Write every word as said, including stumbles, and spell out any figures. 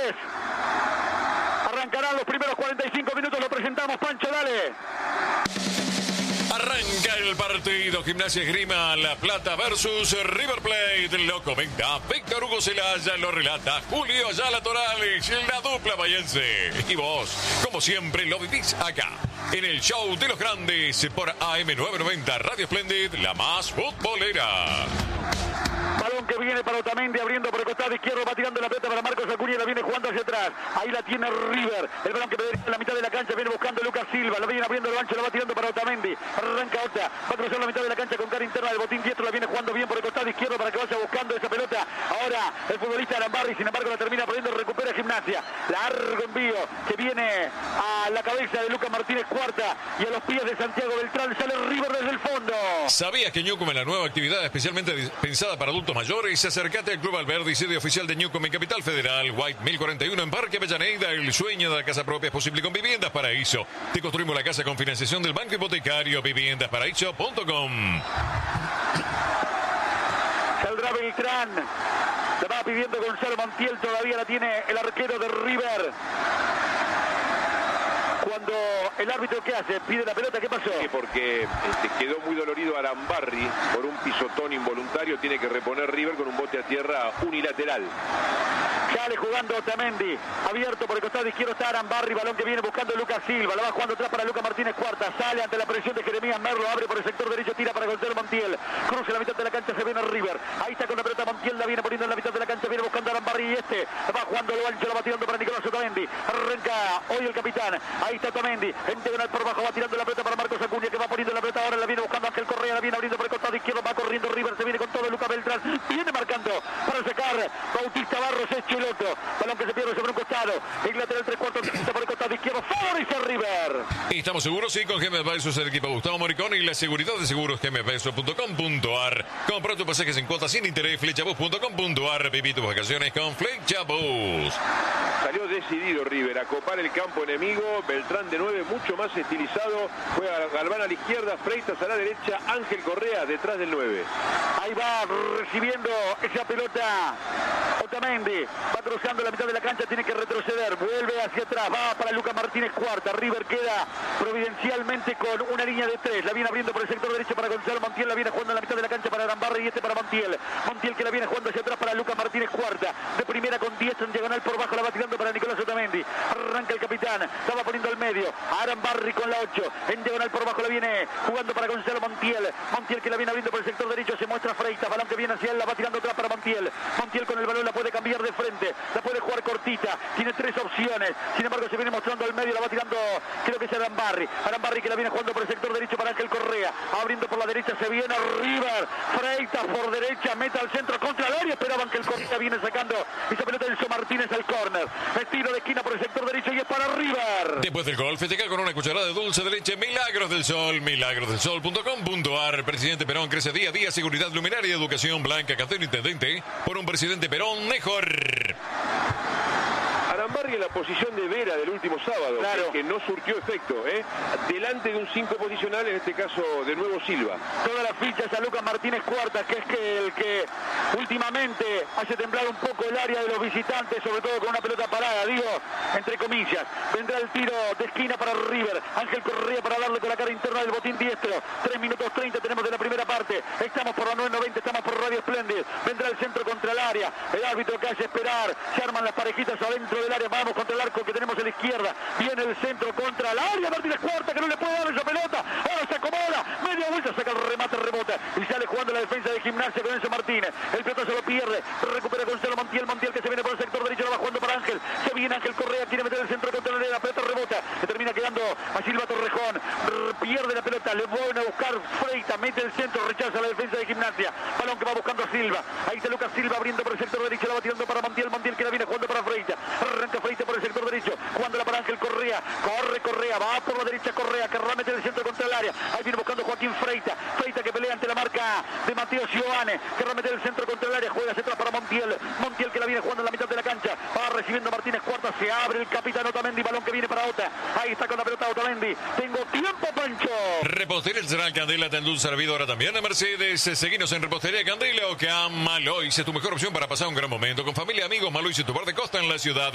Señores, arrancarán los primeros cuarenta y cinco minutos. Lo presentamos, Pancho, dale. Arranca el partido. Gimnasia Esgrima La Plata versus River Plate. Lo comenta Víctor Hugo Celaya, lo relata Julio Ayala Torales, la dupla bahiense. Y vos, como siempre, lo vivís acá, en el show de los grandes, por A M novecientos noventa Radio Splendid, la más futbolera. Balón que viene para Otamendi, abriendo por el costado izquierdo, va tirando la pelota para Marcos Acuña, la viene jugando hacia atrás. Ahí la tiene River. El balón que perdía en la mitad de la cancha, viene buscando Lucas Silva, la viene abriendo el ancho, la va tirando para Otamendi. Arranca Ota, va a cruzar la mitad de la cancha con cara interna del botín diestro, la viene jugando bien por el costado izquierdo para que vaya buscando esa pelota. Ahora el futbolista Arambarri, sin embargo, la termina perdiendo, recupera Gimnasia. Largo envío que viene a la cabeza de Lucas Martínez Cuarta y a los pies de Santiago Beltrán. Sale River desde el fondo. ¿Sabías que Newcom es la nueva actividad especialmente pensada para adultos mayores? Acércate al Club Alberdi, sede oficial de Newcom en Capital Federal, White mil cuarenta y uno en Parque Avellaneda. El sueño de la casa propia es posible con Viviendas Paraíso. Te construimos la casa con financiación del Banco Hipotecario. Viviendas Paraíso punto com. Saldrá Beltrán. La va pidiendo Gonzalo Montiel. Todavía la tiene el arquero de River. Cuando el árbitro, ¿qué hace? Pide la pelota, ¿qué pasó? Sí, porque este, quedó muy dolorido Arambarri por un pisotón involuntario. Tiene que reponer River con un bote a tierra unilateral. Sale jugando Otamendi, abierto por el costado izquierdo está Arambarri, balón que viene buscando Lucas Silva, la va jugando atrás para Lucas Martínez Cuarta, sale ante la presión de Jeremías Merlo, abre por el sector derecho, tira para Gonzalo Montiel, cruza la mitad de la cancha, se viene River, ahí está con la pelota Montiel, la viene poniendo en la mitad de la cancha, viene buscando a Arambarri y este, va jugando lo ancho, la va tirando para Nicolás Otamendi, arranca hoy el capitán, ahí está Otamendi, en diagonal por bajo, va tirando la pelota para Marcos Acuña, que va poniendo la pelota, ahora la viene buscando Ángel Correa, la viene abriendo por el costado izquierdo, va corriendo River, se viene con todo Lucas Beltrán, viene marcando para sacar Bautista Barros, es Chiloto, balón que se pierde sobre un costado, el lateral tres cuartos por el costado izquierdo, favorece a River. Y estamos seguros, sí, con G M Advisors, el equipo Gustavo Moricón y la seguridad de seguros G M Advisors punto com punto a r. Compra tus pasajes en cuotas sin interés, flechabus punto com punto a r. Viví tus vacaciones con Flechabus. Salió decidido River a copar el campo enemigo. Beltrán de nueve, mucho más estilizado. Juega Galván a la izquierda, Freitas a la derecha, Ángel Correa detrás del nueve. Ahí va recibiendo esa pelota Otamendi, va cruzando la mitad de la cancha, tiene que retroceder, vuelve hacia atrás, va para Lucas Martínez Cuarta, River queda providencialmente con una línea de tres, la viene abriendo por el sector derecho para Gonzalo Montiel, la viene jugando en la mitad de la cancha para Arambarri y este para Montiel, Montiel que la viene jugando hacia atrás para Lucas Martínez Cuarta, de primera con diez en diagonal por bajo, la va tirando para Nicolás Otamendi, arranca el capitán, la va poniendo al medio, Arambarri con la ocho, en diagonal por bajo la viene jugando para Gonzalo Montiel, Montiel que la viene abriendo por el sector derecho, se muestra Freitas, balón que viene hacia él, la va tirando atrás para Montiel, Montiel con el balón la puede cambiar de frente, la puede jugar cortita, tiene tres opciones, sin embargo se viene mostrando al medio, la va tirando, creo que es Arambarri, Arambarri que la viene jugando por el sector derecho para Ángel Correa, abriendo por la derecha, se viene River, Freitas por derecha, meta al centro contra el área, esperaban que el Correa viene sacando esa pelota de Enzo Martínez al córner, el tiro de esquina por el sector derecho y es para River. Después del gol, festejar con una cucharada de dulce de leche Milagros del Sol, milagros del sol punto com punto a r. Presidente Perón crece día a día, seguridad luminaria, educación, Blanca Cantero Intendente, por un presidente Perón mejor. Arambarri en la posición de Vera del último sábado, claro, que no surtió efecto, ¿eh? delante de un cinco posicional, en este caso de nuevo Silva. Todas las fichas a Lucas Martínez Cuarta, que es que el que últimamente hace temblar un poco el área de los visitantes, sobre todo con una pelota parada, digo, entre comillas. Vendrá el tiro de esquina para River, Ángel Correa para darle con la cara interna del botín diestro. tres minutos treinta tenemos de la primera parte, estamos por la nueve noventa, estamos por Radio Splendid. Vendrá el centro contra el área, el árbitro que hace esperar, se arman las parejitas adentro del área, vamos contra el arco que tenemos a la izquierda, viene el centro contra el área, Martínez Cuarta que no le puede dar esa pelota, ahora se acomoda, media vuelta, saca el remate, rebota y sale jugando la defensa de Gimnasia con Enzo Martínez, el pelotazo lo pierde, recupera Gonzalo Montiel, Montiel que se viene por el sector derecho, lo va jugando para Ángel, se viene Ángel Correa, quiere meter el centro contra el área, la pelota rebota, le termina quedando a Silva Torrejón, pierde la pelota, le vuelve a buscar Freitas, mete el centro, rechaza la defensa de Gimnasia, balón que va buscando a Silva, ahí está Lucas Silva abriendo por el sector derecho, la va tirando para Montiel, Montiel que la viene jugando para Freitas, arranca Freitas por el sector derecho, jugándola para Ángel Correa, corre Correa, va por la derecha Correa, que remete el centro contra el área, ahí viene buscando Joaquín Freitas, Freitas que pelea ante la marca de Mateo Giovane, que remete el centro contra el área, juega hacia atrás para Montiel, Montiel que la viene jugando en la mitad de la cancha, va recibiendo Martínez Cuarta, se abre el capitán Otamendi, balón que viene para Ota, ahí está con la pelota Otamendi, tengo tiempo Pancho. Repostería Artesanal Candela, te endulza la vida ahora también a Mercedes, seguinos en Repostería Candela o que a Malois es tu mejor opción para pasar un gran momento con familia, amigos. Malois es tu bar de costa en la ciudad.